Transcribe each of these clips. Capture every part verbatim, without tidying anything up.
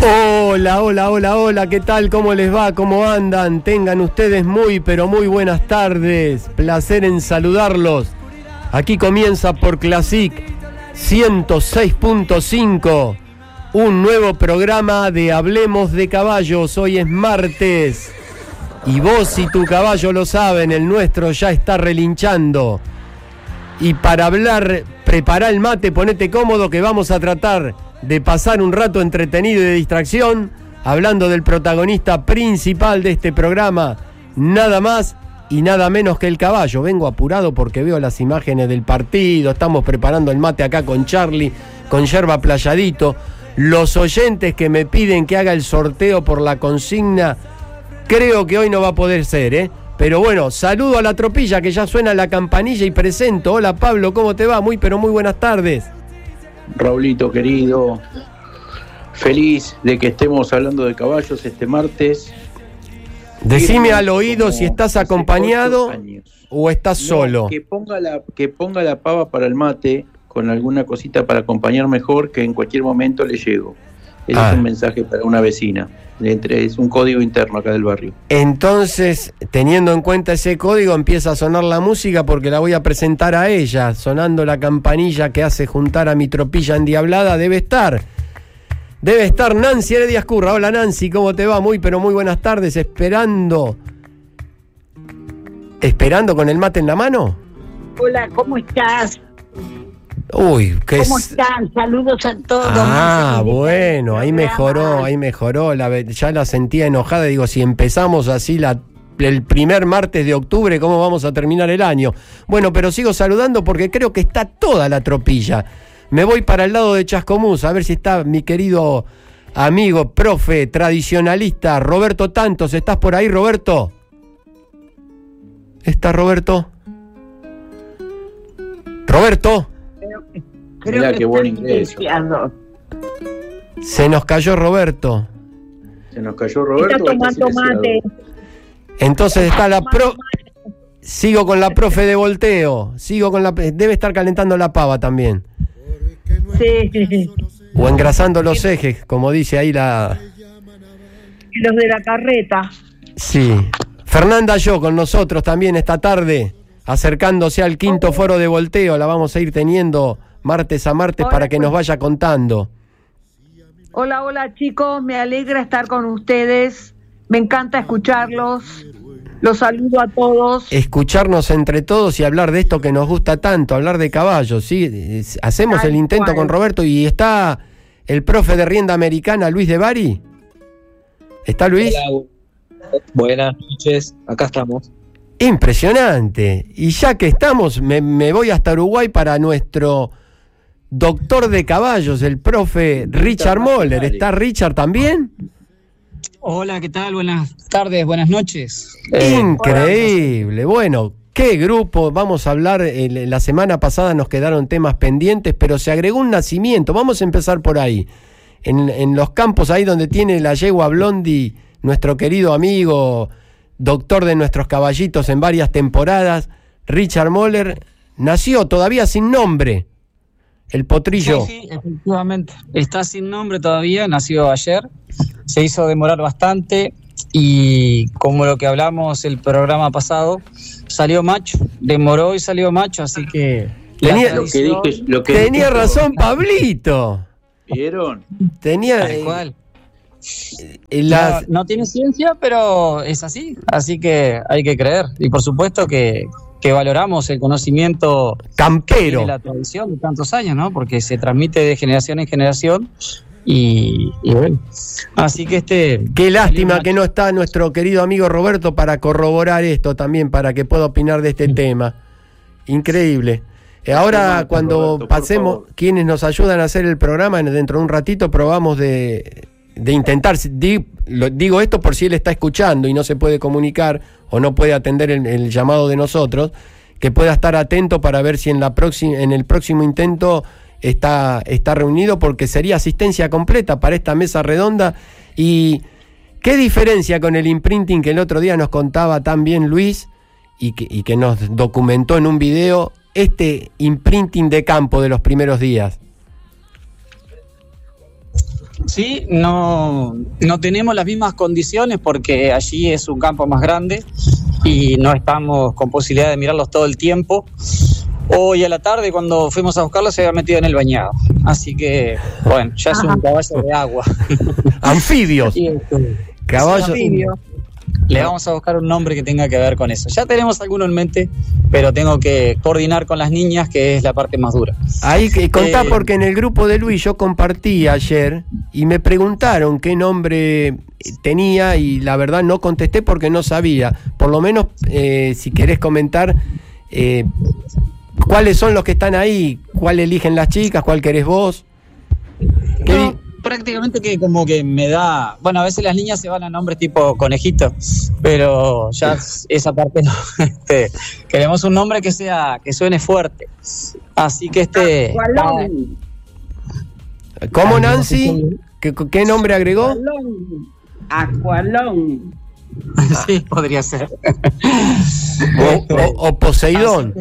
Hola, hola, hola, hola, ¿qué tal? ¿Cómo les va? ¿Cómo andan? Tengan ustedes muy, pero muy buenas tardes. Placer en saludarlos. Aquí comienza por Classic ciento seis punto cinco, un nuevo programa de Hablemos de Caballos. Hoy es martes y vos y tu caballo lo saben, el nuestro ya está relinchando. Y para hablar, prepará el mate, ponete cómodo que vamos a tratar de pasar un rato entretenido y de distracción, hablando del protagonista principal de este programa, nada más y nada menos que el caballo. Vengo apurado porque veo las imágenes del partido, estamos preparando el mate acá con Charlie, con yerba playadito. Los oyentes que me piden que haga el sorteo por la consigna, creo que hoy no va a poder ser, ¿eh? Pero bueno, saludo a la tropilla que ya suena la campanilla y presento. Hola Pablo, ¿cómo te va? Muy pero muy buenas tardes. Raulito querido, feliz de que estemos hablando de caballos este martes. Decime al oído si estás acompañado o estás no, solo. Que ponga, la, que ponga la pava para el mate con alguna cosita para acompañar mejor, que en cualquier momento le llego. Ese ah. es un mensaje para una vecina. Entre, es un código interno acá del barrio. Entonces, teniendo en cuenta ese código, empieza a sonar la música porque la voy a presentar a ella. Sonando la campanilla que hace juntar a mi tropilla endiablada, debe estar. Debe estar Nancy Heredia Escurra. Hola Nancy, ¿cómo te va? Muy, pero muy buenas tardes. Esperando. ¿Esperando con el mate en la mano? Hola, ¿cómo estás? Uy, ¿qué ¿Cómo es? están? Saludos a todos. Ah, bueno, ahí mejoró, ahí mejoró. La, ya la sentía enojada. Digo, si empezamos así la, el primer martes de octubre, ¿cómo vamos a terminar el año? Bueno, pero sigo saludando porque creo que está toda la tropilla. Me voy para el lado de Chascomús, a ver si está mi querido amigo, profe, tradicionalista, Roberto Tantos. ¿Estás por ahí, Roberto? ¿Está Roberto? ¿Roberto? Creo Mirá que qué buen ingreso. Se nos cayó Roberto. Se nos cayó Roberto. Está tomando mate. Entonces está la pro. Sigo con la profe de volteo. Sigo con la. Debe estar calentando la pava también. Sí. O engrasando los ejes, como dice ahí la. Los de la carreta. Sí. Fernanda Yo con nosotros también esta tarde, acercándose al quinto foro de volteo. La vamos a ir teniendo martes a martes. Hola, para que nos vaya contando. Hola, hola chicos, me alegra estar con ustedes, me encanta escucharlos, los saludo a todos. Escucharnos entre todos y hablar de esto que nos gusta tanto, hablar de caballos, ¿sí? Hacemos Tal el intento cual. Con Roberto y está el profe de rienda americana, Luis de Bari. ¿Está Luis? Hola, buenas noches, acá estamos. Impresionante. Y ya que estamos, me, me voy hasta Uruguay para nuestro doctor de caballos, el profe Richard Moller. ¿Está Richard también? Hola, ¿qué tal? Buenas tardes, buenas noches. Increíble. Bueno, qué grupo. Vamos a hablar, eh, la semana pasada nos quedaron temas pendientes, pero se agregó un nacimiento. Vamos a empezar por ahí. En, en los campos ahí donde tiene la yegua Blondie, nuestro querido amigo, doctor de nuestros caballitos en varias temporadas, Richard Moller, nació todavía sin nombre, el potrillo. Sí, sí, efectivamente, está sin nombre todavía, nació ayer, se hizo demorar bastante y como lo que hablamos el programa pasado, salió macho, demoró y salió macho, así que... Tenía, lo que dije, lo que tenía dije, razón Pablito. ¿Vieron? Tenía... Tal cual. Las... No, no tiene ciencia, pero es así, así que hay que creer. Y por supuesto que, que valoramos el conocimiento campero de la tradición de tantos años, ¿no? Porque se transmite de generación en generación y, y bueno. Así que este... Qué lástima que no está nuestro querido amigo Roberto para corroborar esto también, para que pueda opinar de este sí. tema. Increíble. Ahora cuando Roberto, pasemos, quienes nos ayudan a hacer el programa, dentro de un ratito probamos de... de intentar, digo esto por si él está escuchando y no se puede comunicar o no puede atender el, el llamado de nosotros, que pueda estar atento para ver si en la próxima, en el próximo intento está, está reunido, porque sería asistencia completa para esta mesa redonda. Y qué diferencia con el imprinting que el otro día nos contaba tan bien Luis y que, y que nos documentó en un video, este imprinting de campo de los primeros días. Sí, no, no tenemos las mismas condiciones porque allí es un campo más grande y no estamos con posibilidad de mirarlos todo el tiempo. Hoy a la tarde, cuando fuimos a buscarlo, se había metido en el bañado. Así que, bueno, ya es un caballo de agua. Anfibios. Y, este, Caballos. Anfibio. Le vamos a buscar un nombre que tenga que ver con eso. Ya tenemos alguno en mente, pero tengo que coordinar con las niñas, que es la parte más dura. Ahí que contá, eh, porque en el grupo de Luis yo compartí ayer y me preguntaron qué nombre tenía y la verdad no contesté porque no sabía. Por lo menos, eh, si querés comentar... Eh, ¿cuáles son los que están ahí? ¿Cuál eligen las chicas? ¿Cuál querés vos? ¿Qué no, di- prácticamente que como que me da... Bueno, a veces las niñas se van a nombres tipo conejito, pero ya esa parte no. Este, queremos un nombre que sea que suene fuerte. Así que este... Aqualón. ¿Cómo, Nancy? ¿Qué, qué nombre agregó? Aqualón. Aqualón. Sí, podría ser. O, o- o Poseidón.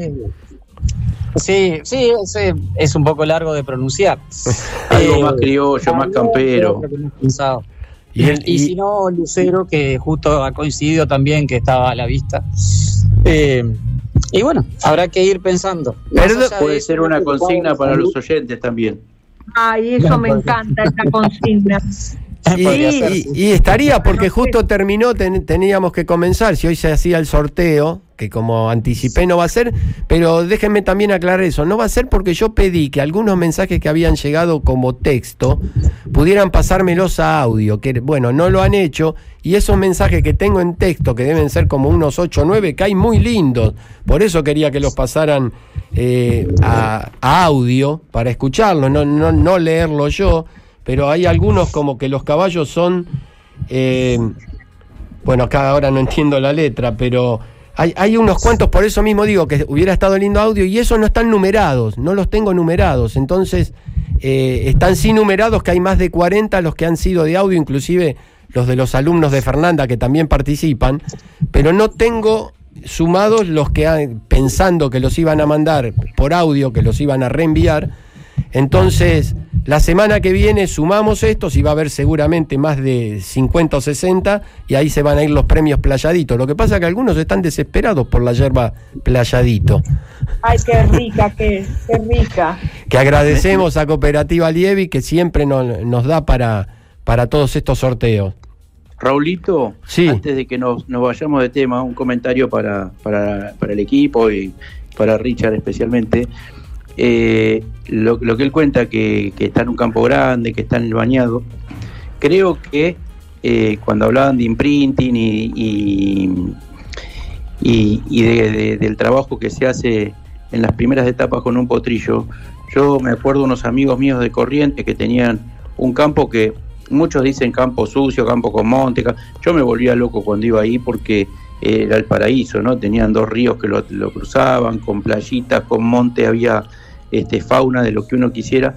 Sí, sí, es, es un poco largo de pronunciar. Algo Eh, más criollo, más campero. Y, el, Y, y- si no, Lucero, que justo ha coincidido también, que estaba a la vista. Eh, y bueno, habrá que ir pensando. Perdón, Más allá de Puede eso, ser una preocupados consigna de para salud. los oyentes también. Ay, eso me encanta, esa consigna. y- Podría ser, y- sí. y estaría porque justo terminó, ten- teníamos que comenzar, si hoy se hacía el sorteo, que como anticipé no va a ser, pero déjenme también aclarar eso, no va a ser porque yo pedí que algunos mensajes que habían llegado como texto pudieran pasármelos a audio, que bueno, no lo han hecho, y esos mensajes que tengo en texto, que deben ser como unos ocho o nueve, que hay muy lindos, por eso quería que los pasaran eh, a, a audio para escucharlos, no, no, no leerlo yo, pero hay algunos como que los caballos son, eh, bueno, acá ahora no entiendo la letra, pero hay, hay unos cuantos, por eso mismo digo que hubiera estado lindo audio, y esos no están numerados, no los tengo numerados, entonces eh, están sí numerados, que hay más de cuarenta los que han sido de audio, inclusive los de los alumnos de Fernanda que también participan, pero no tengo sumados los que han, pensando que los iban a mandar por audio, que los iban a reenviar. Entonces, la semana que viene sumamos estos y va a haber seguramente más de cincuenta o sesenta y ahí se van a ir los premios Playadito. Lo que pasa es que algunos están desesperados por la yerba Playadito. Ay, qué rica que es, qué rica. Que agradecemos a Cooperativa Lievi que siempre nos, nos da para, para todos estos sorteos. Raulito, Sí. antes de que nos, nos vayamos de tema, un comentario para, para, para el equipo y para Richard especialmente. Eh, lo, lo que él cuenta que, que está en un campo grande, que está en el bañado, creo que eh, cuando hablaban de imprinting y, y, y, y de, de, del trabajo que se hace en las primeras etapas con un potrillo, yo me acuerdo unos amigos míos de Corrientes que tenían un campo que muchos dicen campo sucio, campo con monte. Yo me volvía loco cuando iba ahí porque era el paraíso, ¿no? Tenían dos ríos que lo, lo cruzaban, con playitas, con monte, había este, fauna de lo que uno quisiera.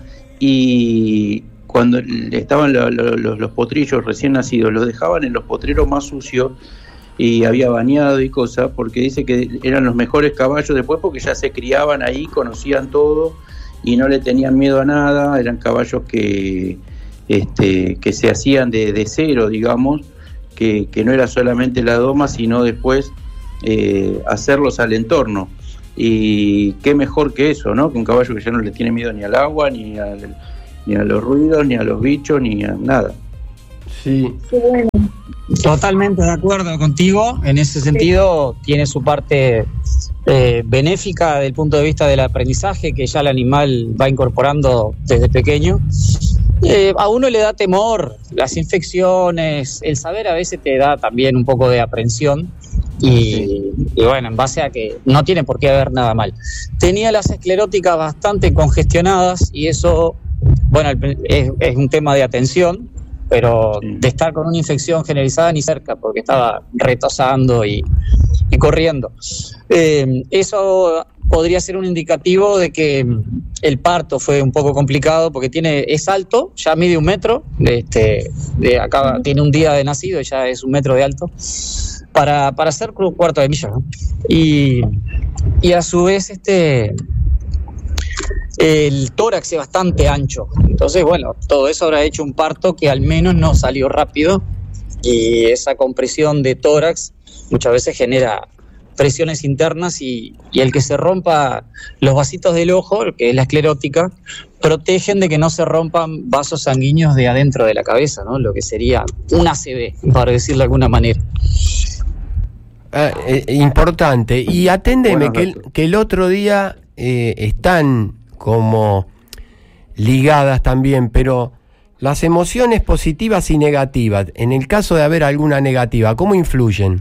Y cuando estaban lo, lo, lo, los potrillos recién nacidos, los dejaban en los potreros más sucios y había bañado y cosas, porque dice que eran los mejores caballos después porque ya se criaban ahí, conocían todo y no le tenían miedo a nada. Eran caballos que... Este, que se hacían de, de cero, digamos, que, que no era solamente la doma, sino después eh, hacerlos al entorno. Y qué mejor que eso, ¿no? Que un caballo que ya no le tiene miedo ni al agua, ni, al, ni a los ruidos, ni a los bichos, ni a nada. Sí. Qué bueno. Totalmente de acuerdo contigo. En ese sentido, tiene su parte eh, benéfica desde el punto de vista del aprendizaje, que ya el animal va incorporando desde pequeño. Eh, a uno le da temor las infecciones, el saber a veces te da también un poco de aprensión y, y bueno, en base a que no tiene por qué haber nada mal. Tenía las escleróticas bastante congestionadas y eso, bueno, es, es un tema de atención, pero Sí. de estar con una infección generalizada ni cerca, porque estaba retosando y, y corriendo. Eh, eso podría ser un indicativo de que el parto fue un poco complicado porque tiene es alto, ya mide un metro, este, de acá tiene un día de nacido y ya es un metro de alto, para, para ser cuarto de milla, ¿no? Y, y a su vez este el tórax es bastante ancho. Entonces, bueno, todo eso habrá hecho un parto que al menos no salió rápido, y esa compresión de tórax muchas veces genera presiones internas y, y el que se rompa los vasitos del ojo, que es la esclerótica, protegen de que no se rompan vasos sanguíneos de adentro de la cabeza, ¿no? Lo que sería un A C V, para decirlo de alguna manera. Ah, eh, importante. Y aténdeme que el, que el otro día eh, están como ligadas también, pero las emociones positivas y negativas, en el caso de haber alguna negativa, ¿cómo influyen?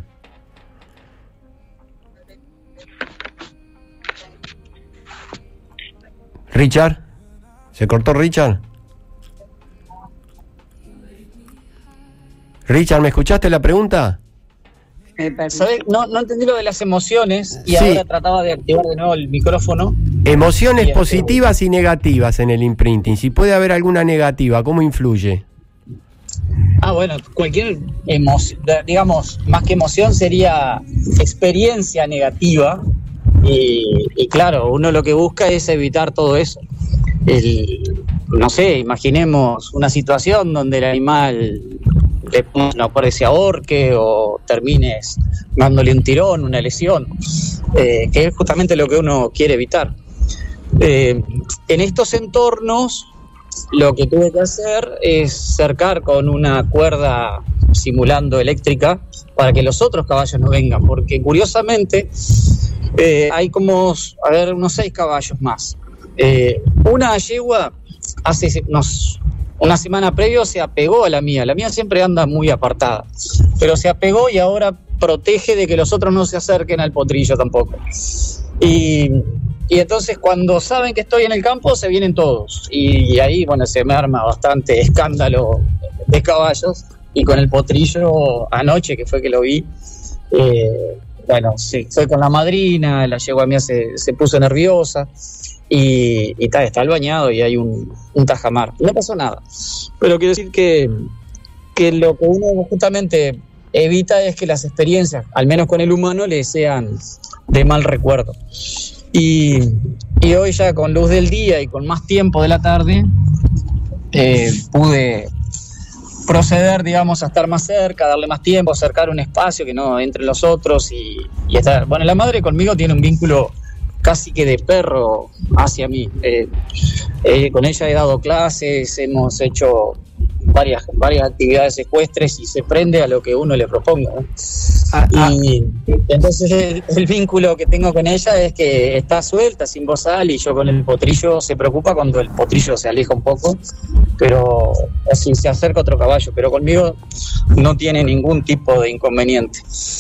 Richard, ¿se cortó Richard? Richard, ¿me escuchaste la pregunta? ¿Sabés? No, no entendí lo de las emociones y sí. Ahora trataba de activar de nuevo el micrófono. Emociones Bien, positivas y negativas en el imprinting. Si puede haber alguna negativa, ¿cómo influye? Ah, bueno, cualquier emoción, digamos, más que emoción sería experiencia negativa. Y, y claro, uno lo que busca es evitar todo eso. El, no sé, imaginemos una situación donde el animal le, no por se ahorque o termines dándole un tirón, una lesión, eh, que es justamente lo que uno quiere evitar. Eh, en estos entornos, lo que tuve que hacer es cercar con una cuerda simulando eléctrica para que los otros caballos no vengan, porque curiosamente eh, hay como, a ver, unos seis caballos más. Eh, una yegua hace unos, una semana previo se apegó a la mía, la mía siempre anda muy apartada, pero se apegó y ahora protege de que los otros no se acerquen al potrillo tampoco. Y, y entonces cuando saben que estoy en el campo se vienen todos, y, y ahí bueno se me arma bastante escándalo de caballos. Y con el potrillo anoche, que fue que lo vi, eh, bueno, sí, estoy con la madrina, la yegua mía se, se puso nerviosa y, y está, está el bañado y hay un, un tajamar. No pasó nada, pero quiero decir que, que lo que uno justamente evita es que las experiencias, al menos con el humano, le sean de mal recuerdo. Y, y hoy ya con luz del día y con más tiempo de la tarde, eh, pude proceder, digamos, a estar más cerca, darle más tiempo, acercar un espacio que no entre los otros y, y estar. Bueno, la madre conmigo tiene un vínculo casi que de perro hacia mí. Eh, eh, con ella he dado clases, hemos hecho varias varias actividades ecuestres y se prende a lo que uno le proponga, ¿no? Ah, ah. Y entonces el, el vínculo que tengo con ella es que está suelta, sin bozal, y yo con el potrillo se preocupa cuando el potrillo se aleja un poco, pero así se acerca otro caballo, pero conmigo no tiene ningún tipo de inconveniente.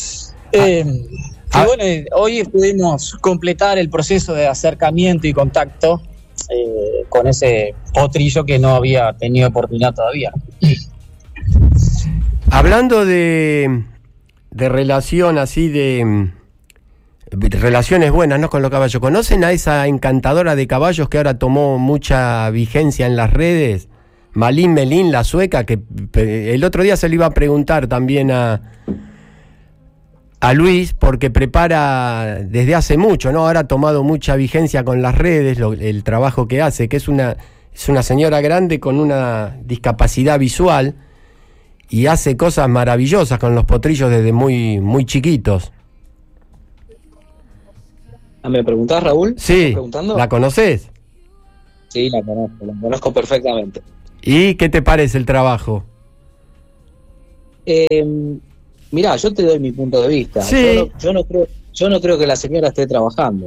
Eh, ah. Y bueno, hoy pudimos completar el proceso de acercamiento y contacto eh, con ese potrillo que no había tenido oportunidad todavía. Hablando de, de relación así de, de relaciones buenas, ¿no?, con los caballos, ¿conocen a esa encantadora de caballos que ahora tomó mucha vigencia en las redes? Malin Melin, la sueca, que el otro día se le iba a preguntar también a a Luis, porque prepara desde hace mucho, ¿no? Ahora ha tomado mucha vigencia con las redes, lo, el trabajo que hace, que es una, es una señora grande con una discapacidad visual y hace cosas maravillosas con los potrillos desde muy, muy chiquitos. ¿Me preguntás, Raúl? Sí, ¿la conocés? Sí, la conozco, la conozco perfectamente. ¿Y qué te parece el trabajo? Eh... Mirá, yo te doy mi punto de vista. Sí. Yo, no, yo, no creo, yo no creo que la señora esté trabajando.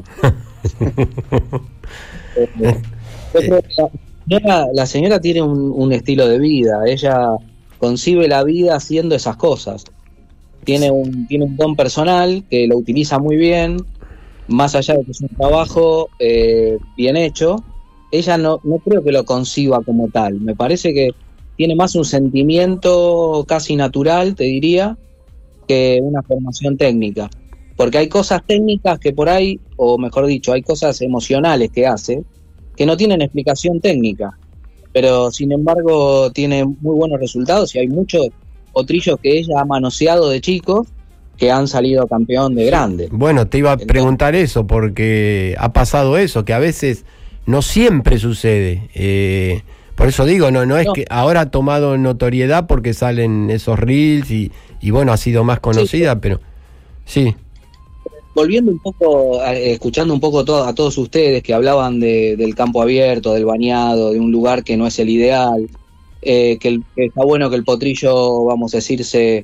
yo creo que la, señora, la señora tiene un, un estilo de vida. Ella concibe la vida haciendo esas cosas. Tiene un, tiene un don personal que lo utiliza muy bien, más allá de que es un trabajo eh, bien hecho. Ella no, no creo que lo conciba como tal. Me parece que tiene más un sentimiento casi natural, te diría, que una formación técnica, porque hay cosas técnicas que por ahí, o mejor dicho, hay cosas emocionales que hace que no tienen explicación técnica, pero sin embargo tiene muy buenos resultados y hay muchos potrillos que ella ha manoseado de chicos que han salido campeón de grande. Bueno, te iba a preguntar eso, porque ha pasado eso, que a veces no siempre sucede. Eh, por eso digo, no, no es no. que ahora ha tomado notoriedad porque salen esos reels y, y bueno, ha sido más conocida, sí, pero sí. Volviendo un poco, escuchando un poco to- a todos ustedes que hablaban de, del campo abierto, del bañado, de un lugar que no es el ideal, eh, que, el, que está bueno que el potrillo, vamos a decir, se,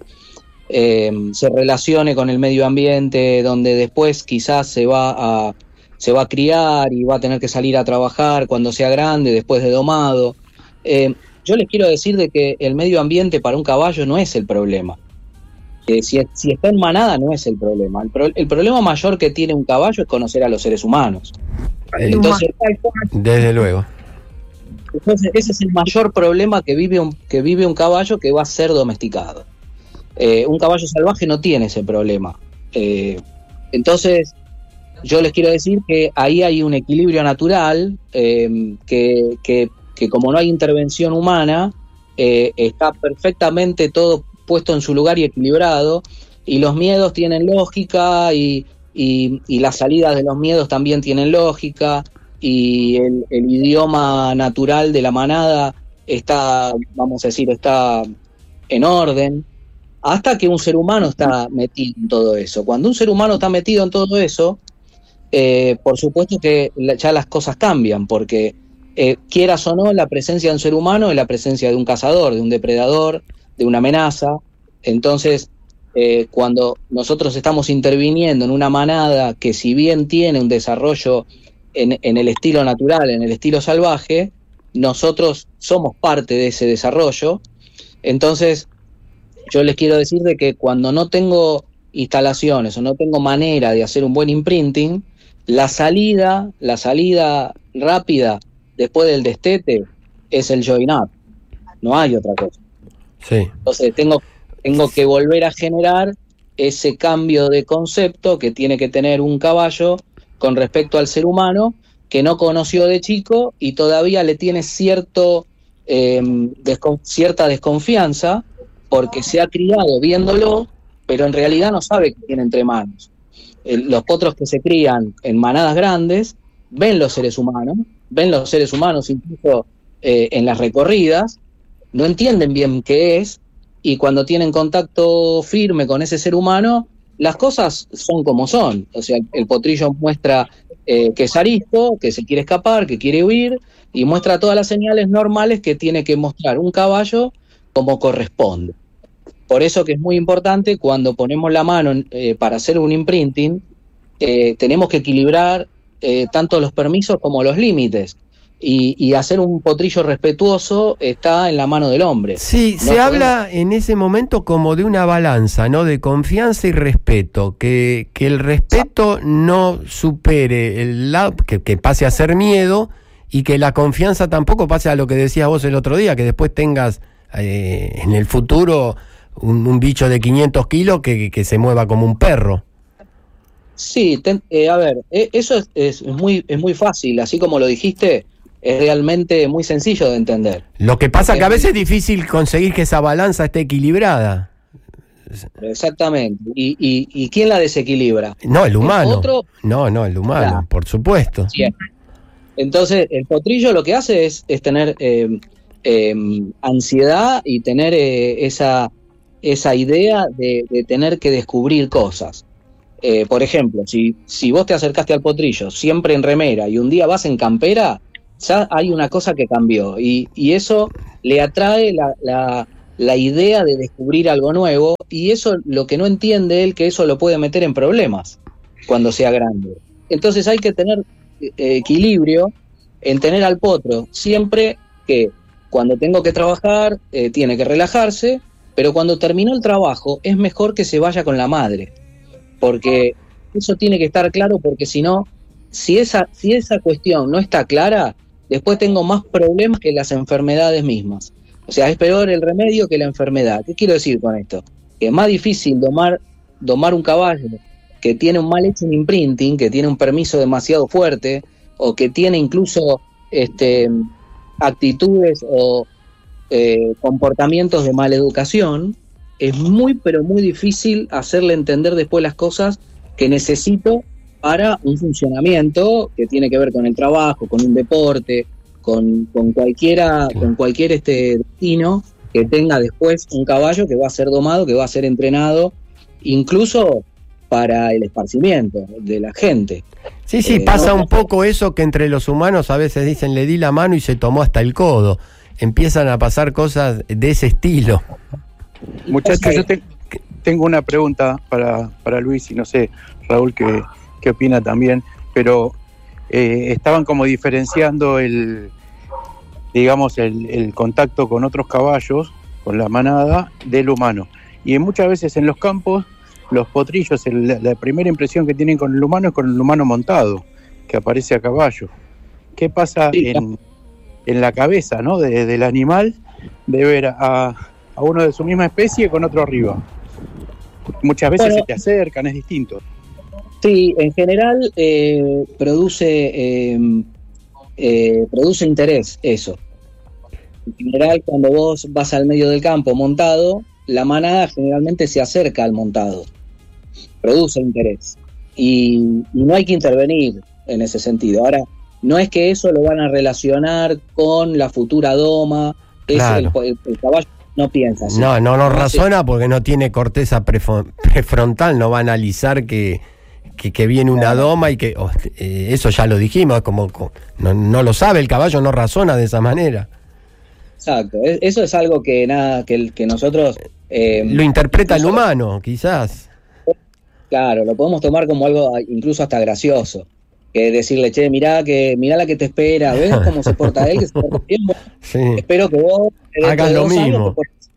eh, se relacione con el medio ambiente, donde después quizás se va a se va a criar y va a tener que salir a trabajar cuando sea grande, después de domado. Eh, yo les quiero decir de que el medio ambiente para un caballo no es el problema. Eh, si, si está en manada no es el problema. El, pro, el problema mayor que tiene un caballo es conocer a los seres humanos. Entonces, desde luego. Entonces ese es el mayor problema que vive un, que vive un caballo que va a ser domesticado. Eh, un caballo salvaje no tiene ese problema. Eh, entonces, yo les quiero decir que ahí hay un equilibrio natural, eh, que, que, que como no hay intervención humana, eh, está perfectamente todo puesto en su lugar y equilibrado, y los miedos tienen lógica, y, y, y las salidas de los miedos también tienen lógica, y el, el idioma natural de la manada está, vamos a decir, está en orden, hasta que un ser humano está metido en todo eso. Cuando un ser humano está metido en todo eso, eh, por supuesto que ya las cosas cambian, porque eh, quieras o no, la presencia de un ser humano es la presencia de un cazador, de un depredador, de una amenaza. Entonces, eh, cuando nosotros estamos interviniendo en una manada que si bien tiene un desarrollo en, en el estilo natural, en el estilo salvaje, nosotros somos parte de ese desarrollo. Entonces, yo les quiero decir de que cuando no tengo instalaciones o no tengo manera de hacer un buen imprinting, la salida, la salida rápida después del destete es el join up. No hay otra cosa. Sí. Entonces tengo, tengo que volver a generar ese cambio de concepto que tiene que tener un caballo con respecto al ser humano, que no conoció de chico y todavía le tiene cierto, eh, descon- cierta desconfianza, porque se ha criado viéndolo, pero en realidad no sabe qué tiene entre manos. El, los potros que se crían en manadas grandes ven los seres humanos, ven los seres humanos incluso eh, en las recorridas, no entienden bien qué es, y cuando tienen contacto firme con ese ser humano, las cosas son como son. O sea, el potrillo muestra eh, que es arisco, que se quiere escapar, que quiere huir, y muestra todas las señales normales que tiene que mostrar un caballo como corresponde. Por eso que es muy importante cuando ponemos la mano eh, para hacer un imprinting, eh, tenemos que equilibrar eh, tanto los permisos como los límites. Y, y hacer un potrillo respetuoso está en la mano del hombre. Sí, no se podemos... habla en ese momento como de una balanza, ¿no? De confianza y respeto, que, que el respeto no supere el lado, que, que pase a ser miedo, y que la confianza tampoco pase a lo que decías vos el otro día, que después tengas eh, en el futuro un, un bicho de quinientos kilos que, que se mueva como un perro. Sí, ten, eh, a ver, eh, eso es, es, muy, es muy fácil, así como lo dijiste. Es realmente muy sencillo de entender. Lo que pasa es que a veces es difícil conseguir que esa balanza esté equilibrada. Exactamente. ¿Y, y, y quién la desequilibra? No, el humano. ¿El otro? No, no, el humano, claro. Por supuesto. Sí. Entonces, el potrillo lo que hace es, es tener eh, eh, ansiedad y tener eh, esa, esa idea de, de tener que descubrir cosas. Eh, por ejemplo, si, si vos te acercaste al potrillo siempre en remera y un día vas en campera, ya hay una cosa que cambió, y, y eso le atrae la, la, la idea de descubrir algo nuevo, y eso lo que no entiende él, que eso lo puede meter en problemas cuando sea grande. Entonces hay que tener eh, equilibrio en tener al potro siempre que cuando tengo que trabajar eh, tiene que relajarse, pero cuando terminó el trabajo es mejor que se vaya con la madre, porque eso tiene que estar claro, porque si no, si esa, si esa cuestión no está clara, después tengo más problemas que las enfermedades mismas. O sea, es peor el remedio que la enfermedad. ¿Qué quiero decir con esto? Que es más difícil domar, domar un caballo que tiene un mal hecho en imprinting, que tiene un permiso demasiado fuerte, o que tiene incluso este, actitudes o eh, comportamientos de mala educación. Es muy, pero muy difícil hacerle entender después las cosas que necesito para un funcionamiento que tiene que ver con el trabajo, con un deporte, con, con cualquiera, con cualquier este destino que tenga después un caballo que va a ser domado, que va a ser entrenado, incluso para el esparcimiento de la gente. Sí, sí, eh, pasa no, un poco eso que entre los humanos a veces dicen le di la mano y se tomó hasta el codo. Empiezan a pasar cosas de ese estilo. Muchachos, yo te, tengo una pregunta para, para Luis y no sé, Raúl, qué, qué opina también, pero eh, estaban como diferenciando el, digamos, el, el contacto con otros caballos, con la manada, del humano. Y muchas veces en los campos, los potrillos, el, la primera impresión que tienen con el humano es con el humano montado, que aparece a caballo. ¿Qué pasa sí, en, en la cabeza, ¿no? de, del animal de ver a, a uno de su misma especie con otro arriba? Muchas veces bueno, se te acercan, es distinto. Sí, en general eh, produce eh, eh, produce interés eso. En general, cuando vos vas al medio del campo montado, la manada generalmente se acerca al montado, produce interés y, y no hay que intervenir en ese sentido. Ahora, no es que eso lo van a relacionar con la futura doma, claro. es el, el, el caballo no piensa así. No, no, no razona porque no tiene corteza prefo- prefrontal, no va a analizar que, que, que viene una doma y que oh, eh, eso ya lo dijimos, como no, no lo sabe el caballo, no razona de esa manera. Exacto, eso es algo que nada que, que nosotros eh, lo interpreta el humano, quizás. Claro, lo podemos tomar como algo incluso hasta gracioso, que decirle, che, mirá que mirá la que te espera, ¿ves cómo se porta él? Que se porta bien, sí. Espero que vos hagas lo mismo.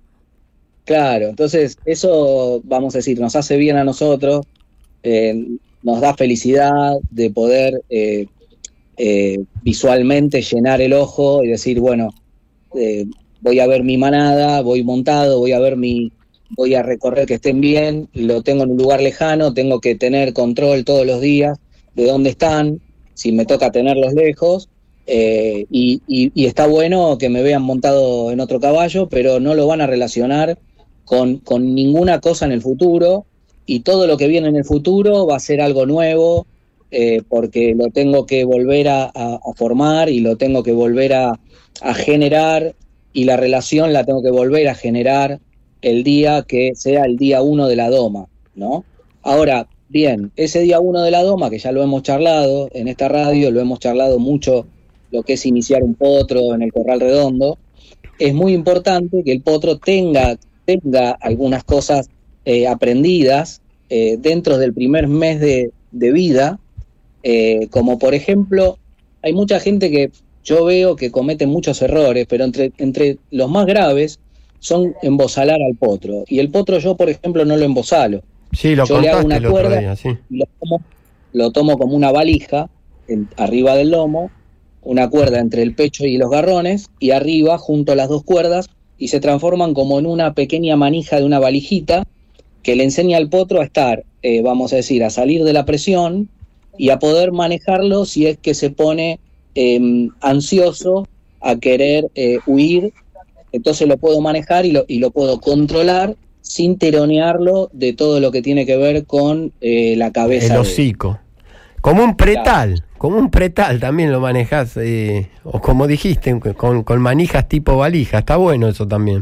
Claro, entonces eso, vamos a decir, nos hace bien a nosotros, eh, nos da felicidad de poder eh, eh, visualmente llenar el ojo y decir, bueno, eh, voy a ver mi manada, voy montado, voy a ver mi, voy a recorrer que estén bien, lo tengo en un lugar lejano, tengo que tener control todos los días de dónde están, si me toca tenerlos lejos, eh, y, y, y está bueno que me vean montado en otro caballo, pero no lo van a relacionar con, con ninguna cosa en el futuro, y todo lo que viene en el futuro va a ser algo nuevo, eh, porque lo tengo que volver a, a, a formar y lo tengo que volver a, a generar, y la relación la tengo que volver a generar el día que sea el día uno de la doma, ¿no? Ahora, bien, ese día uno de la doma, que ya lo hemos charlado en esta radio, lo hemos charlado mucho, lo que es iniciar un potro en el Corral Redondo, es muy importante que el potro tenga, tenga algunas cosas eh, aprendidas eh, dentro del primer mes de, de vida, eh, como por ejemplo, hay mucha gente que yo veo que comete muchos errores, pero entre, entre los más graves son embosalar al potro, y el potro yo, por ejemplo, no lo embosalo. Sí, lo yo le hago una el cuerda, otro día, sí. lo, tomo, lo tomo como una valija en, arriba del lomo, una cuerda entre el pecho y los garrones, y arriba junto a las dos cuerdas, y se transforman como en una pequeña manija de una valijita que le enseña al potro a estar, eh, vamos a decir, a salir de la presión y a poder manejarlo si es que se pone eh, ansioso a querer eh, huir. Entonces lo puedo manejar y lo, y lo puedo controlar sin tironearlo de todo lo que tiene que ver con eh, la cabeza. El hocico. De... Como un pretal, claro. Como un pretal también lo manejas, eh, o como dijiste, con, con manijas tipo valija. Está bueno eso también.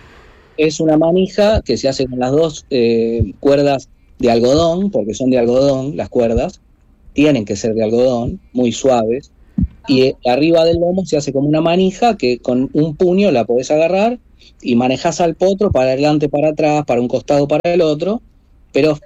Es una manija que se hace con las dos eh, cuerdas de algodón, porque son de algodón las cuerdas, tienen que ser de algodón, muy suaves, y eh, arriba del lomo se hace como una manija que con un puño la podés agarrar y manejás al potro para adelante, para atrás, para un costado, para el otro, pero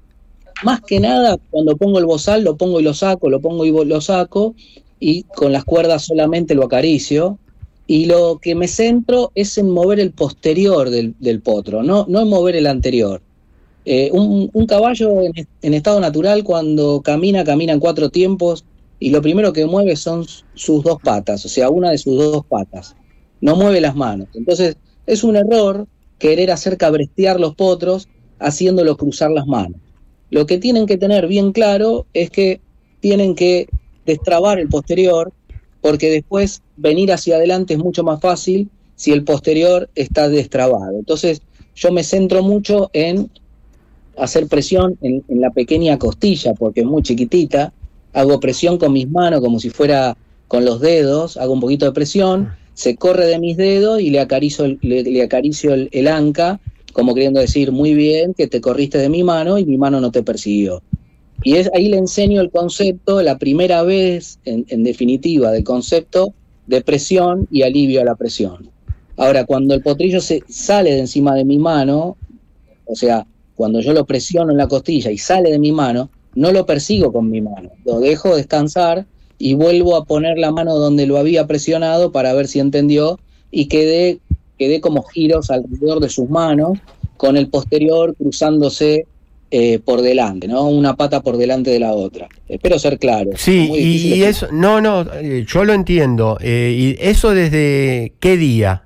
más que nada cuando pongo el bozal lo pongo y lo saco, lo pongo y lo saco, y con las cuerdas solamente lo acaricio, y lo que me centro es en mover el posterior del, del potro, no, no en mover el anterior. Eh, un, un caballo en, en estado natural cuando camina, camina en cuatro tiempos, y lo primero que mueve son sus dos patas, o sea, una de sus dos patas, no mueve las manos. Entonces es un error querer hacer cabrestear los potros haciéndolos cruzar las manos. Lo que tienen que tener bien claro es que tienen que destrabar el posterior, porque después venir hacia adelante es mucho más fácil si el posterior está destrabado. Entonces yo me centro mucho en hacer presión en, en la pequeña costilla, porque es muy chiquitita. Hago presión con mis manos como si fuera con los dedos, hago un poquito de presión, se corre de mis dedos y le acaricio, el, le, le acaricio el, el anca, como queriendo decir, muy bien, que te corriste de mi mano y mi mano no te persiguió. Y es, ahí le enseño el concepto, la primera vez, en, en definitiva, del concepto de presión y alivio a la presión. Ahora, cuando el potrillo se sale de encima de mi mano, o sea, cuando yo lo presiono en la costilla y sale de mi mano, no lo persigo con mi mano, lo dejo descansar y vuelvo a poner la mano donde lo había presionado para ver si entendió, y quedé, quedé como giros alrededor de sus manos, con el posterior cruzándose eh, por delante, ¿no? Una pata por delante de la otra. Espero ser claro. Sí, y, y eso, no, no, yo lo entiendo. Eh, ¿Y eso desde qué día?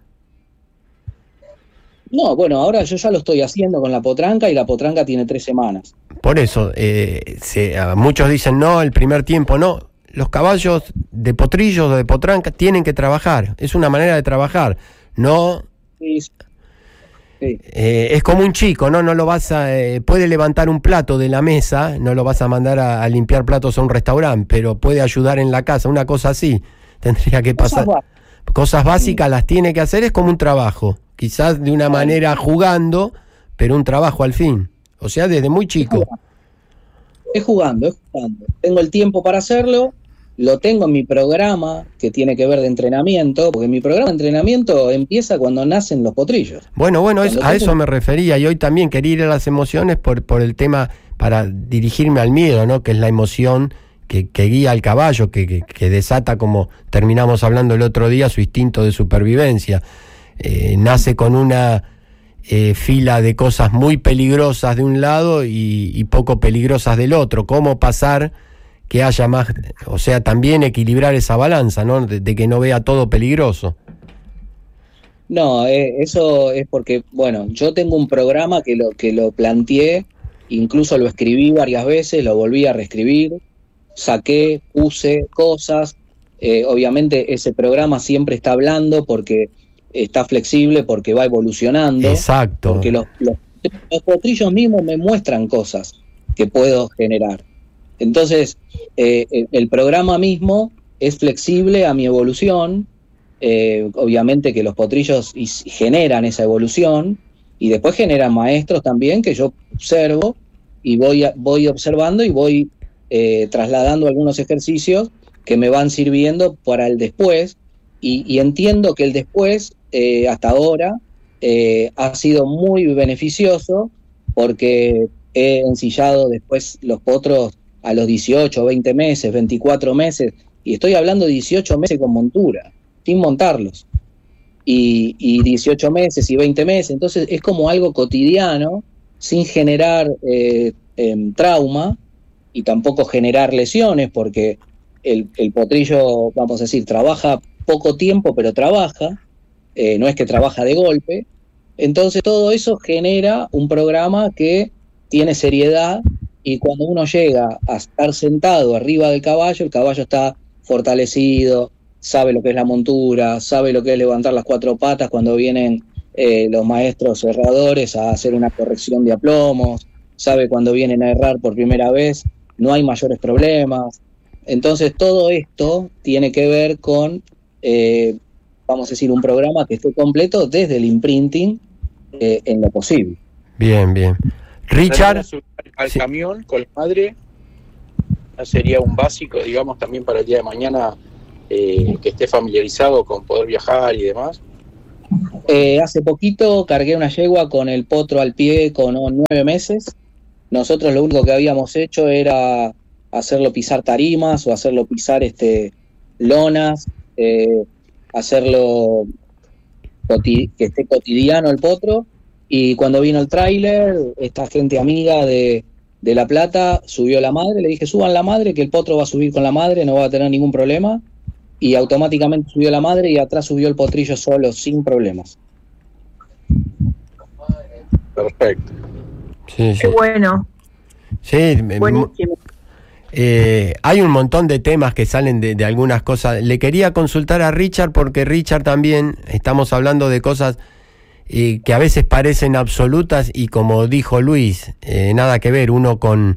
No, bueno, ahora yo ya lo estoy haciendo con la potranca y la potranca tiene tres semanas. Por eso, eh, se, muchos dicen no, el primer tiempo no. Los caballos de potrillos o de potranca tienen que trabajar, es una manera de trabajar, no... Sí, sí. Eh, es como un chico, ¿no? No lo vas a... Eh, puede levantar un plato de la mesa, no lo vas a mandar a, a limpiar platos a un restaurante, pero puede ayudar en la casa, una cosa así, tendría que pasar. Cosas, cosas básicas sí. Las tiene que hacer, es como un trabajo, quizás de una manera jugando, pero un trabajo al fin, o sea, desde muy chico. Es jugando, es jugando. Tengo el tiempo para hacerlo, lo tengo en mi programa que tiene que ver de entrenamiento, porque mi programa de entrenamiento empieza cuando nacen los potrillos. Bueno, bueno, es, a eso me refería, y hoy también quería ir a las emociones por, por el tema, para dirigirme al miedo, ¿no? Que es la emoción que, que guía al caballo, que, que, que desata, como terminamos hablando el otro día, su instinto de supervivencia. Eh, nace con una eh, fila de cosas muy peligrosas de un lado y, y poco peligrosas del otro. ¿Cómo pasar que haya más, o sea, también equilibrar esa balanza, ¿no? De, de que no vea todo peligroso. No, eh, eso es porque, bueno, yo tengo un programa que lo, que lo planteé, incluso lo escribí varias veces, lo volví a reescribir, saqué, puse cosas, eh, obviamente ese programa siempre está hablando porque está flexible, porque va evolucionando. Exacto. Porque los, los, los potrillos mismos me muestran cosas que puedo generar. Entonces, eh, el, el programa mismo es flexible a mi evolución, eh, obviamente que los potrillos y, y generan esa evolución, y después generan maestros también que yo observo, y voy, a, voy observando y voy eh, trasladando algunos ejercicios que me van sirviendo para el después, y, y entiendo que el después, eh, hasta ahora, eh, ha sido muy beneficioso, porque he ensillado después los potros a los dieciocho, veinte meses, veinticuatro meses, y estoy hablando de dieciocho meses con montura, sin montarlos, y, y dieciocho meses y veinte meses, entonces es como algo cotidiano, sin generar eh, eh, trauma, y tampoco generar lesiones, porque el, el potrillo, vamos a decir, trabaja poco tiempo, pero trabaja, eh, no es que trabaja de golpe, entonces todo eso genera un programa que tiene seriedad. Y cuando uno llega a estar sentado arriba del caballo, el caballo está fortalecido, sabe lo que es la montura, sabe lo que es levantar las cuatro patas cuando vienen eh, los maestros herradores a hacer una corrección de aplomos, sabe cuando vienen a errar por primera vez, no hay mayores problemas. Entonces todo esto tiene que ver con, eh, vamos a decir, un programa que esté completo desde el imprinting eh, en lo posible. Bien, bien. Richard, al sí. Camión con la madre sería un básico, digamos, también para el día de mañana, eh, que esté familiarizado con poder viajar y demás. Eh, hace poquito cargué una yegua con el potro al pie con oh, nueve meses. Nosotros lo único que habíamos hecho era hacerlo pisar tarimas o hacerlo pisar este lonas, eh, hacerlo coti- que esté cotidiano el potro. Y cuando vino el tráiler, esta gente amiga de, de La Plata subió la madre, le dije, suban la madre, que el potro va a subir con la madre, no va a tener ningún problema. Y automáticamente subió la madre y atrás subió el potrillo solo, sin problemas. Perfecto. Sí, sí. Qué bueno. Sí, buenísimo. Eh, hay un montón de temas que salen de, de algunas cosas. Le quería consultar a Richard porque Richard también, estamos hablando de cosas... eh, que a veces parecen absolutas y, como dijo Luis, eh, nada que ver, uno con,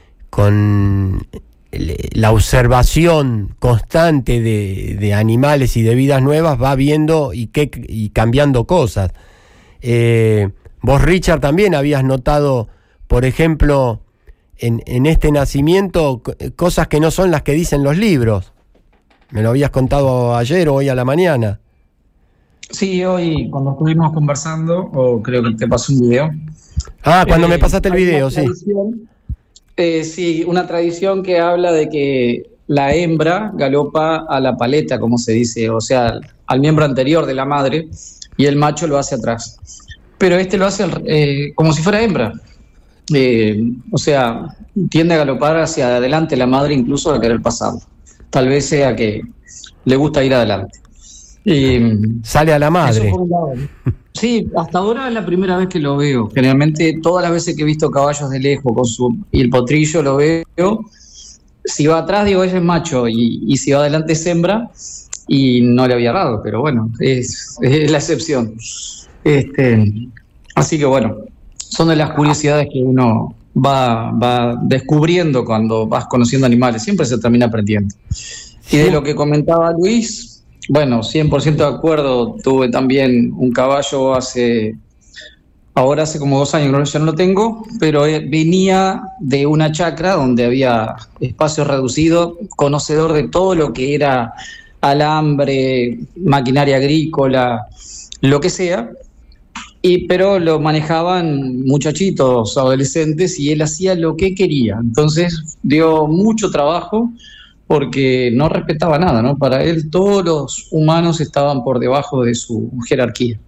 con la observación constante de, de animales y de vidas nuevas va viendo y, que, y cambiando cosas. Eh, vos, Richard, también habías notado, por ejemplo, en, en este nacimiento, cosas que no son las que dicen los libros. Me lo habías contado ayer o hoy a la mañana. Sí, hoy cuando estuvimos conversando, o creo que te pasé un video. Ah, cuando eh, me pasaste el video, sí. Eh, sí, una tradición que habla de que la hembra galopa a la paleta, como se dice, o sea, al miembro anterior de la madre, y el macho lo hace atrás. Pero este lo hace eh, como si fuera hembra. Eh, o sea, tiende a galopar hacia adelante la madre, incluso a querer pasarlo. Tal vez sea que le gusta ir adelante. Eh, Sale a la madre. Sí, hasta ahora es la primera vez que lo veo. Generalmente todas las veces que he visto caballos de lejos con su y el potrillo lo veo. Si va atrás, digo, ese es macho, y, y si va adelante es hembra, y no le había dado, pero bueno, es, es la excepción. Este, así que bueno, son de las curiosidades que uno va, va descubriendo cuando vas conociendo animales, siempre se termina aprendiendo. Y de lo que comentaba Luis, bueno, cien por ciento de acuerdo. Tuve también un caballo hace, ahora hace como dos años, ya no lo tengo, pero venía de una chacra donde había espacio reducido, conocedor de todo lo que era alambre, maquinaria agrícola, lo que sea, y, pero lo manejaban muchachitos, adolescentes, y él hacía lo que quería. Entonces dio mucho trabajo, porque no respetaba nada, ¿no? Para él todos los humanos estaban por debajo de su jerarquía.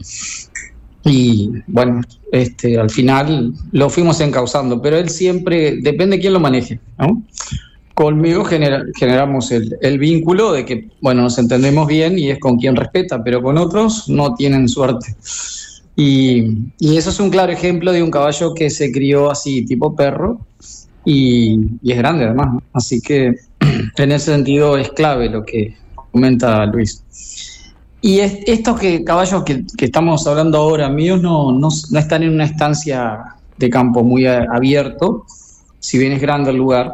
Y bueno, este, al final lo fuimos encauzando, pero él siempre, depende de quién lo maneje, ¿no? Conmigo genera, generamos el, el vínculo de que, bueno, nos entendemos bien y es con quien respeta, pero con otros no tienen suerte. Y, y eso es un claro ejemplo de un caballo que se crió así, tipo perro, y, y es grande además, ¿no? Así que en ese sentido es clave lo que comenta Luis. Y es, estos que, caballos que, que estamos hablando ahora, míos, no, no, no están en una estancia de campo muy a, abierto, si bien es grande el lugar,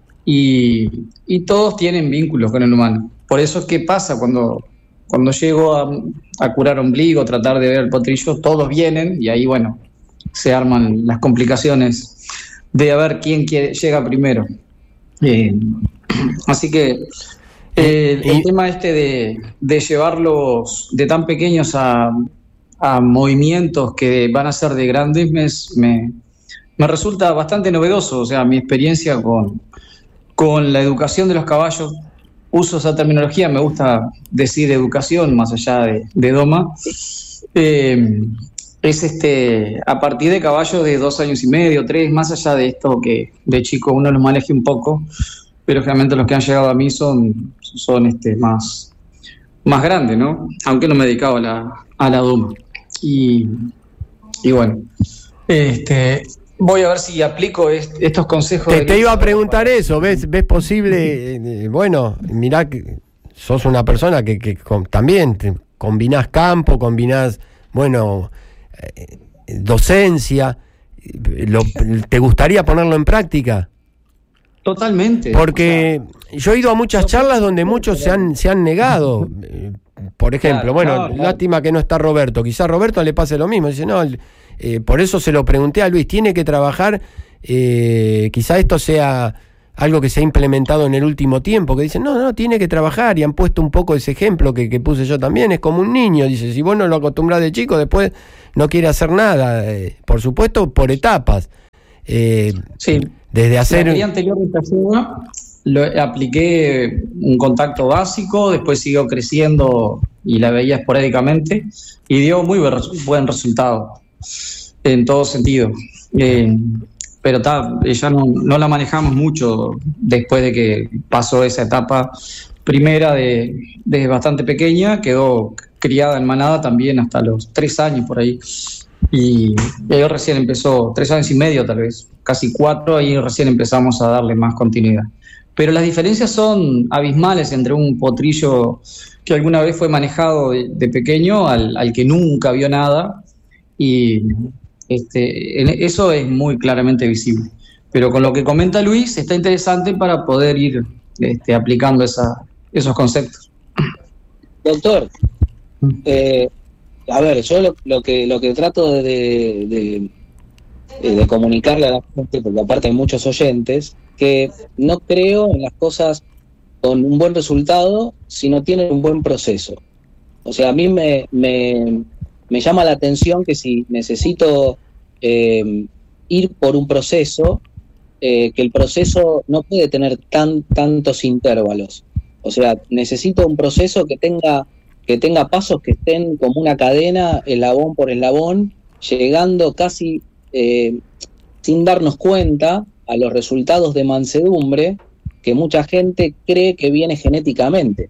y, y todos tienen vínculos con el humano. Por eso es que pasa cuando, cuando llego a, a curar ombligo, tratar de ver el potrillo, todos vienen y ahí, bueno, se arman las complicaciones de a ver quién quiere, llega primero. Eh, así que eh, el tema este de, de llevarlos de tan pequeños a, a movimientos que van a ser de grandes me, me, me resulta bastante novedoso. O sea, mi experiencia con, con la educación de los caballos, uso esa terminología, me gusta decir educación más allá de, de doma, eh, es este a partir de caballos de dos años y medio, tres, más allá de esto que de chico uno los maneje un poco, pero generalmente los que han llegado a mí son, son este, más, más grandes, ¿no? Aunque no me he dedicado a la, a la doma. Y, y bueno, este, voy a ver si aplico est- estos consejos. Te, te iba a preguntar eso, ¿ves, ves posible? Eh, bueno, mirá que sos una persona que, que con, también te combinás campo, combinás, bueno, eh, docencia. Lo, ¿Te gustaría ponerlo en práctica? Totalmente. Porque o sea, yo he ido a muchas charlas donde muchos se han, se han negado. Por ejemplo, claro, bueno, claro, claro. Lástima que no está Roberto. Quizás a Roberto le pase lo mismo. Dice, no, eh, por eso se lo pregunté a Luis. Tiene que trabajar, eh, quizá esto sea algo que se ha implementado en el último tiempo, que dicen, no, no, tiene que trabajar, y han puesto un poco ese ejemplo que, que puse yo también. Es como un niño, dice, si vos no lo acostumbrás de chico, después no quiere hacer nada. Eh, por supuesto, por etapas. Eh, sí. Desde hacer... La anterior de persona, lo apliqué un contacto básico, después siguió creciendo y la veía esporádicamente y dio muy buen resultado en todo sentido. Eh, pero ta, ya no, no la manejamos mucho después de que pasó esa etapa primera de, de bastante pequeña, quedó criada en manada también hasta los tres años por ahí. Y ahí recién empezó, tres años y medio tal vez, casi cuatro, ahí recién empezamos a darle más continuidad. Pero las diferencias son abismales entre un potrillo que alguna vez fue manejado de, de pequeño al, al que nunca vio nada y este, eso es muy claramente visible. Pero con lo que comenta Luis está interesante para poder ir este, aplicando esa, esos conceptos. Doctor, eh, a ver, yo lo, lo que lo que trato de, de, de, de comunicarle a la gente, porque aparte hay muchos oyentes, que no creo en las cosas con un buen resultado si no tienen un buen proceso. O sea, a mí me, me, me llama la atención que si necesito eh, ir por un proceso, eh, que el proceso no puede tener tan tantos intervalos. O sea, necesito un proceso que tenga que tenga pasos que estén como una cadena, eslabón por eslabón, llegando casi eh, sin darnos cuenta a los resultados de mansedumbre que mucha gente cree que viene genéticamente.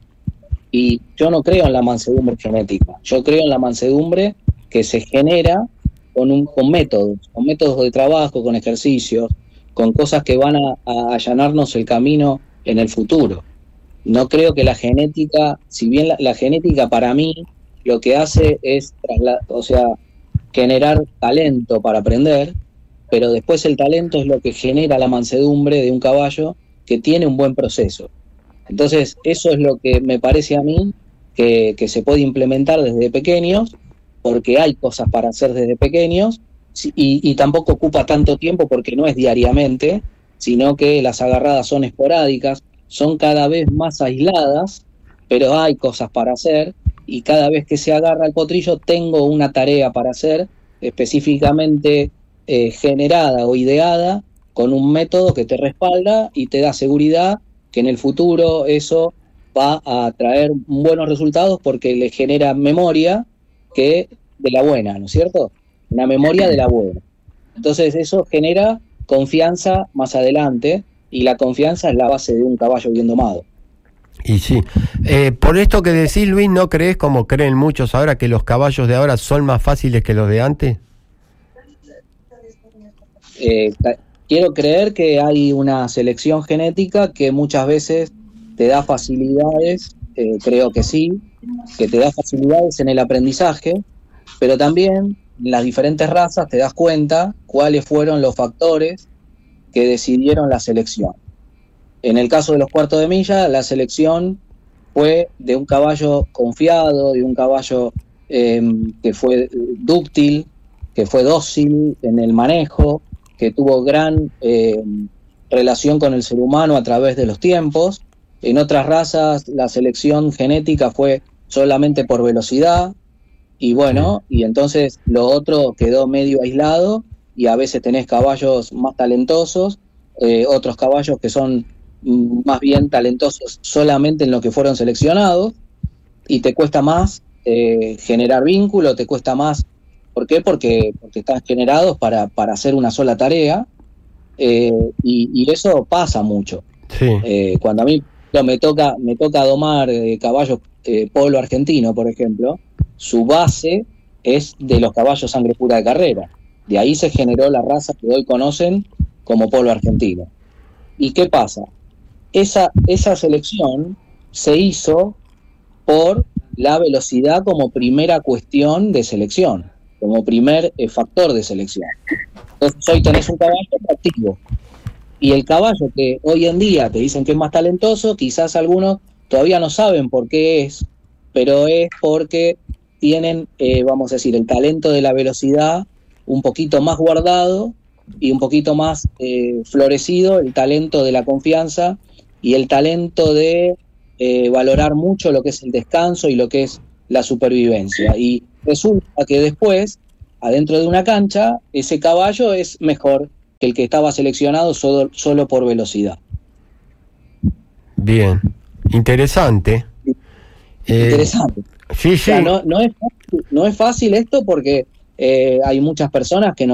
Y yo no creo en la mansedumbre genética, yo creo en la mansedumbre que se genera con, un, con métodos, con métodos de trabajo, con ejercicios, con cosas que van a, a allanarnos el camino en el futuro. No creo que la genética, si bien la, la genética para mí lo que hace es trasla- o sea, generar talento para aprender, pero después el talento es lo que genera la mansedumbre de un caballo que tiene un buen proceso. Entonces, eso es lo que me parece a mí que, que se puede implementar desde pequeños, porque hay cosas para hacer desde pequeños, y, y tampoco ocupa tanto tiempo porque no es diariamente, sino que las agarradas son esporádicas, son cada vez más aisladas, pero hay cosas para hacer, y cada vez que se agarra el potrillo tengo una tarea para hacer, específicamente eh, generada o ideada, con un método que te respalda y te da seguridad que en el futuro eso va a traer buenos resultados porque le genera memoria que de la buena, ¿no es cierto? Una memoria de la buena. Entonces eso genera confianza más adelante, y la confianza es la base de un caballo bien domado. Y sí, eh, por esto que decís, Luis, ¿no crees, como creen muchos ahora, que los caballos de ahora son más fáciles que los de antes? Eh, quiero creer que hay una selección genética que muchas veces te da facilidades, eh, creo que sí, que te da facilidades en el aprendizaje, pero también en las diferentes razas te das cuenta cuáles fueron los factores que decidieron la selección. En el caso de los cuartos de milla, la selección fue de un caballo confiado, de un caballo eh, que fue dúctil, que fue dócil en el manejo, que tuvo gran eh, relación con el ser humano a través de los tiempos. En otras razas la selección genética fue solamente por velocidad, y bueno, y entonces lo otro quedó medio aislado, y a veces tenés caballos más talentosos, eh, otros caballos que son más bien talentosos solamente en lo que fueron seleccionados, y te cuesta más eh, generar vínculo, te cuesta más. ¿Por qué? Porque, porque están generados para, para hacer una sola tarea, eh, y, y eso pasa mucho. Sí. Eh, cuando a mí no, me toca me toca domar eh, caballos eh, polo argentino, por ejemplo, su base es de los caballos sangre pura de carrera. De ahí se generó la raza que hoy conocen como polo argentino. ¿Y qué pasa? Esa, esa selección se hizo por la velocidad como primera cuestión de selección, como primer eh, factor de selección. Entonces hoy tenés un caballo atractivo, y el caballo que hoy en día te dicen que es más talentoso, quizás algunos todavía no saben por qué es, pero es porque tienen, eh, vamos a decir, el talento de la velocidad un poquito más guardado y un poquito más eh, florecido, el talento de la confianza y el talento de eh, valorar mucho lo que es el descanso y lo que es la supervivencia. Y resulta que después, adentro de una cancha, ese caballo es mejor que el que estaba seleccionado solo, solo por velocidad. Bien, interesante. Interesante. Eh, sí, sí. O sea, no, no, es fácil, no es fácil esto porque eh, hay muchas personas que no